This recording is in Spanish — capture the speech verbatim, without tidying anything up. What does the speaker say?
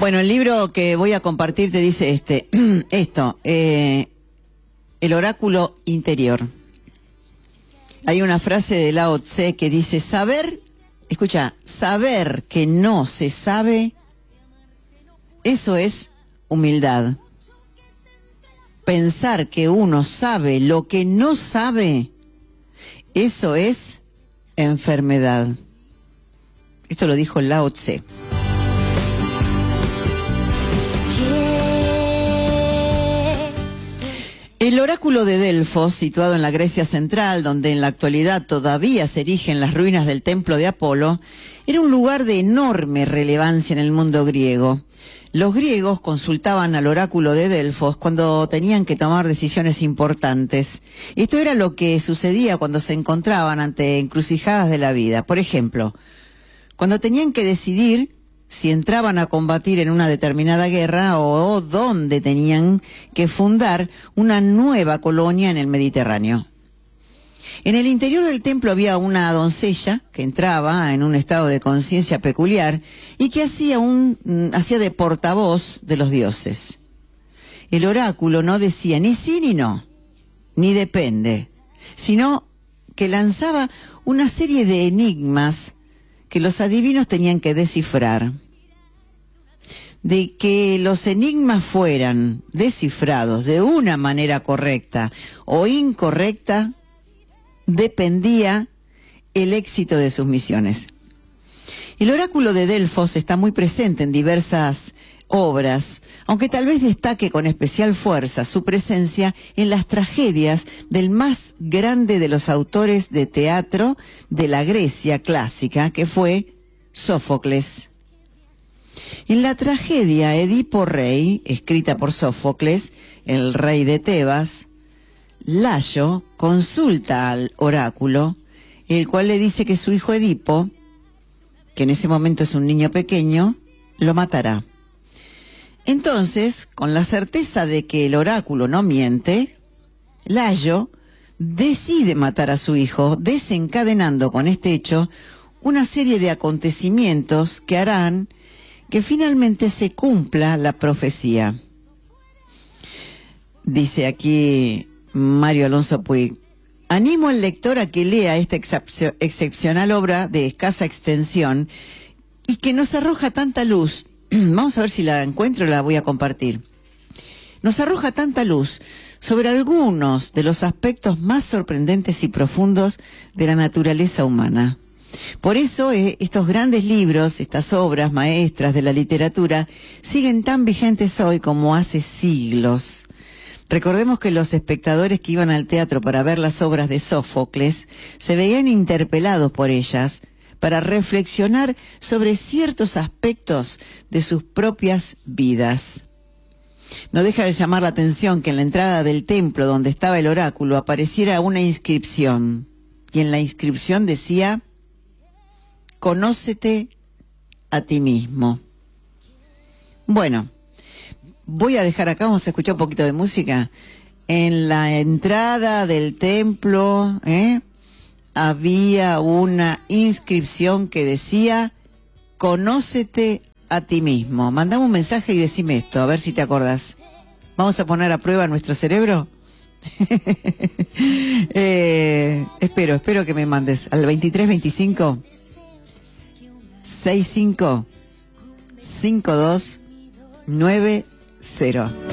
Bueno, el libro que voy a compartir te dice este, esto, eh, el oráculo interior. Hay una frase de Lao Tse que dice, saber, escucha, saber que no se sabe, eso es humildad. Pensar que uno sabe lo que no sabe, eso es enfermedad. Esto lo dijo Lao Tse. El oráculo de Delfos, situado en la Grecia central, donde en la actualidad todavía se erigen las ruinas del templo de Apolo, era un lugar de enorme relevancia en el mundo griego. Los griegos consultaban al oráculo de Delfos cuando tenían que tomar decisiones importantes. Esto era lo que sucedía cuando se encontraban ante encrucijadas de la vida. Por ejemplo, cuando tenían que decidir si entraban a combatir en una determinada guerra o dónde tenían que fundar una nueva colonia en el Mediterráneo. En el interior del templo había una doncella que entraba en un estado de conciencia peculiar y que hacía, un, hacía de portavoz de los dioses. El oráculo no decía ni sí ni no, ni depende, sino que lanzaba una serie de enigmas que los adivinos tenían que descifrar. De que los enigmas fueran descifrados de una manera correcta o incorrecta, dependía el éxito de sus misiones. El oráculo de Delfos está muy presente en diversas obras, aunque tal vez destaque con especial fuerza su presencia en las tragedias del más grande de los autores de teatro de la Grecia clásica, que fue Sófocles. En la tragedia Edipo Rey, escrita por Sófocles, el rey de Tebas, Layo consulta al oráculo, el cual le dice que su hijo Edipo, que en ese momento es un niño pequeño, lo matará. Entonces, con la certeza de que el oráculo no miente, Layo decide matar a su hijo, desencadenando con este hecho una serie de acontecimientos que harán que finalmente se cumpla la profecía. Dice aquí Mario Alonso Puig, animo al lector a que lea esta excep- excepcional obra de escasa extensión y que nos arroja tanta luz. Vamos a ver si la encuentro y la voy a compartir. Nos arroja tanta luz sobre algunos de los aspectos más sorprendentes y profundos de la naturaleza humana. Por eso eh, estos grandes libros, estas obras maestras de la literatura, siguen tan vigentes hoy como hace siglos. Recordemos que los espectadores que iban al teatro para ver las obras de Sófocles se veían interpelados por ellas para reflexionar sobre ciertos aspectos de sus propias vidas. No deja de llamar la atención que en la entrada del templo donde estaba el oráculo apareciera una inscripción, y en la inscripción decía: conócete a ti mismo. Bueno, voy a dejar acá, vamos a escuchar un poquito de música. En la entrada del templo, ¿eh? había una inscripción que decía: conócete a ti mismo. Mandame un mensaje y decime esto, a ver si te acordás. Vamos a poner a prueba nuestro cerebro. eh, espero, espero que me mandes al veintitrés veinticinco sesenta y cinco cincuenta y dos noventa.